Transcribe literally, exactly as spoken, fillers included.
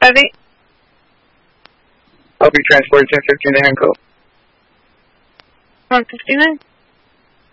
five eight. I'll be transported ten fifteen to Hancock. one fifty-nine.